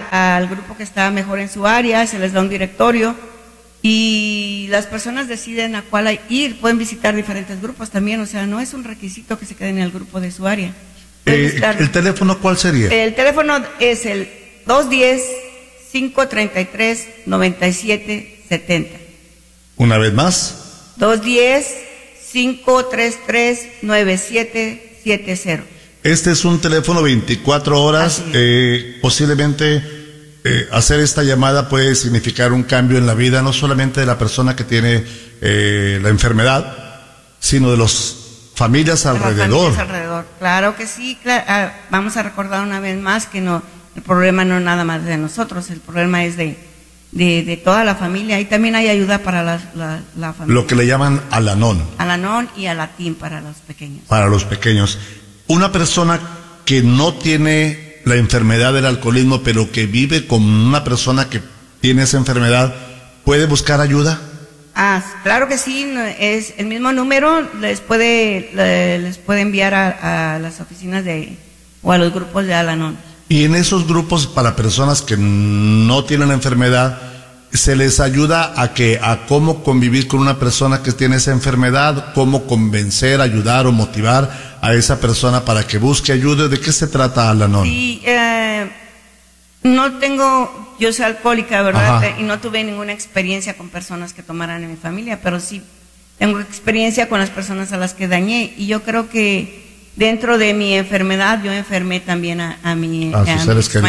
al grupo que está mejor en su área, se les da un directorio y las personas deciden a cuál ir. Pueden visitar diferentes grupos también, o sea, no es un requisito que se queden en el grupo de su área. ¿El teléfono cuál sería? El teléfono es el 210-533-9770. Una vez más. 210-533-9770. Este es un teléfono 24 horas. Posiblemente hacer esta llamada puede significar un cambio en la vida, no solamente de la persona que tiene la enfermedad, sino de las familias alrededor. Claro que sí. Vamos a recordar una vez más que no, el problema no es nada más de nosotros, el problema es de toda la familia, y también hay ayuda para la familia. Lo que le llaman Al-Anon. Al-Anon y Al-Atin para los pequeños. Para los pequeños. Una persona que no tiene la enfermedad del alcoholismo, pero que vive con una persona que tiene esa enfermedad, ¿puede buscar ayuda? Claro que sí, es el mismo número, les puede enviar a las oficinas o a los grupos de Al-Anon. Y en esos grupos para personas que no tienen la enfermedad, ¿se les ayuda a cómo convivir con una persona que tiene esa enfermedad? ¿Cómo convencer, ayudar o motivar a esa persona para que busque ayuda? ¿De qué se trata Al-Anon? Sí, yo soy alcohólica, ¿verdad? Ajá. Y no tuve ninguna experiencia con personas que tomaran en mi familia, pero sí tengo experiencia con las personas a las que dañé, y yo creo que dentro de mi enfermedad yo enfermé también a sus seres queridos.